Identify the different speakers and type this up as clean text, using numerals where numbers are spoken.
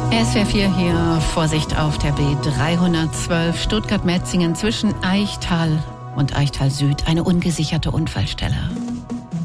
Speaker 1: SWR4 hier, Vorsicht auf der B312 Stuttgart-Metzingen zwischen Eichtal und Eichtal Süd, eine ungesicherte Unfallstelle.